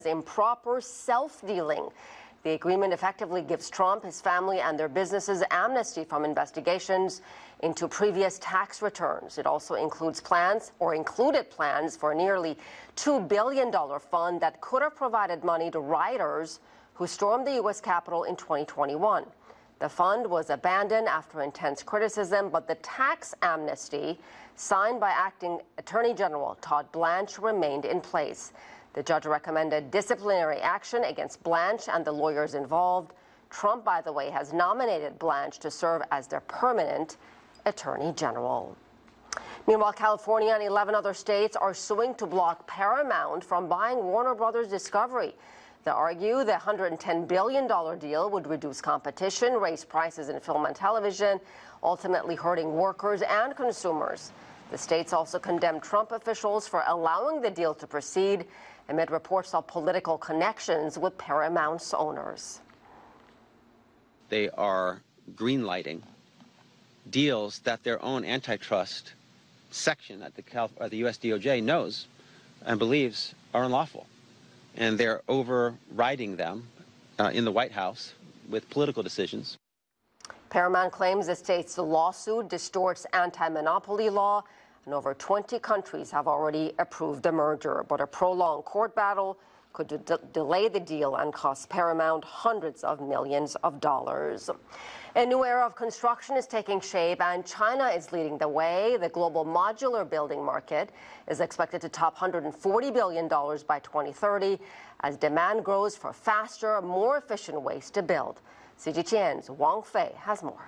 improper self-dealing. The agreement effectively gives Trump, his family, and their businesses amnesty from investigations into previous tax returns. It also included plans for a nearly $2 billion fund that could have provided money to rioters who stormed the U.S. Capitol in 2021. The fund was abandoned after intense criticism, but the tax amnesty signed by acting Attorney General Todd Blanche remained in place. The judge recommended disciplinary action against Blanche and the lawyers involved. Trump, by the way, has nominated Blanche to serve as their permanent Attorney General. Meanwhile, California and 11 other states are suing to block Paramount from buying Warner Brothers Discovery. They argue the $110 billion deal would reduce competition, raise prices in film and television, ultimately hurting workers and consumers. The states also condemned Trump officials for allowing the deal to proceed amid reports of political connections with Paramount's owners. They are greenlighting deals that their own antitrust section at the U.S. DOJ knows and believes are unlawful. And they're overriding them in the White House with political decisions. Paramount claims the state's lawsuit distorts anti-monopoly law, and over 20 countries have already approved the merger. But a prolonged court battle could delay the deal and cost Paramount hundreds of millions of dollars. A new era of construction is taking shape, and China is leading the way. The global modular building market is expected to top $140 billion by 2030 as demand grows for faster, more efficient ways to build. CGTN's Wang Fei has more.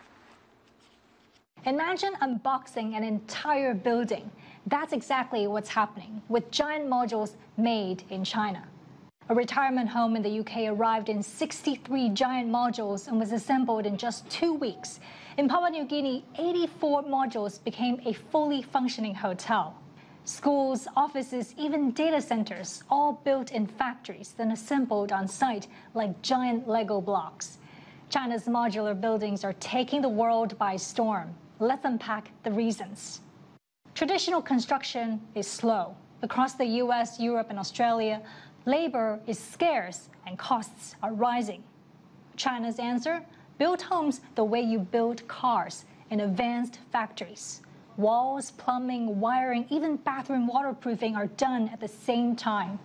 Imagine unboxing an entire building. That's exactly what's happening with giant modules made in China. A retirement home in the UK arrived in 63 giant modules and was assembled in just 2 weeks. In Papua New Guinea, 84 modules became a fully functioning hotel. Schools, offices, even data centers, all built in factories, then assembled on site like giant Lego blocks. China's modular buildings are taking the world by storm. Let's unpack the reasons. Traditional construction is slow. Across the US, Europe, and Australia, labor is scarce and costs are rising. China's answer? Build homes the way you build cars in advanced factories. Walls, plumbing, wiring, even bathroom waterproofing are done at the same time.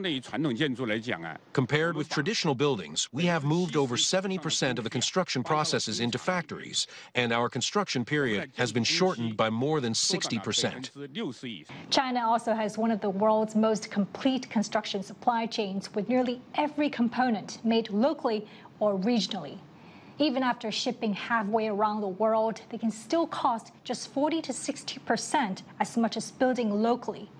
Compared with traditional buildings, we have moved over 70% of the construction processes into factories, and our construction period has been shortened by more than 60%. China also has one of the world's most complete construction supply chains, with nearly every component made locally or regionally. Even after shipping halfway around the world, they can still cost just 40 to 60% as much as building locally.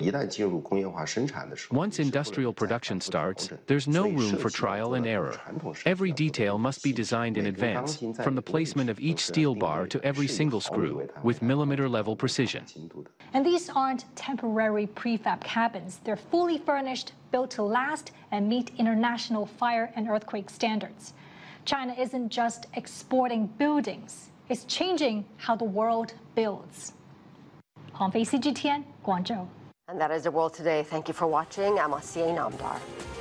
Once industrial production starts, there's no room for trial and error. Every detail must be designed in advance, from the placement of each steel bar to every single screw, with millimeter-level precision. And these aren't temporary prefab cabins. They're fully furnished, built to last, and meet international fire and earthquake standards. China isn't just exporting buildings, it's changing how the world builds. Hong Fei, CGTN, Guangzhou. And that is the world today. Thank you for watching. I'm Asiye Namdar.